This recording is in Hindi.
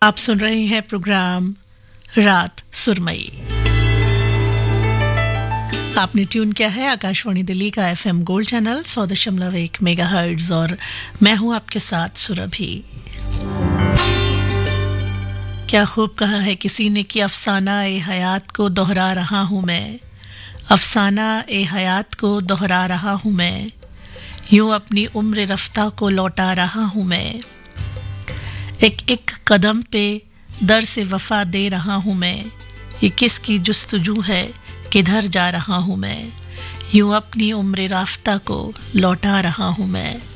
आप सुन रहे हैं प्रोग्राम रात सुरमई। आपने ट्यून किया है आकाशवाणी दिल्ली का एफएम गोल्ड चैनल 100.1 मेगाहर्ट्ज और मैं हूं आपके साथ सुरभि। क्या खूब कहा है किसी ने कि अफसाना ए हयात को दोहरा रहा हूं मैं, अफसाना ए हयात को दोहरा रहा हूं मैं, यूं अपनी उम्र रफ्ता को लौटा रहा हूं मैं। एक एक कदम पे दर से वफा दे रहा हूं मैं, ये किसकी जुस्तजू है किधर जा रहा हूं मैं, यूं अपनी उम्र राफ्ता को लौटा रहा हूं मैं।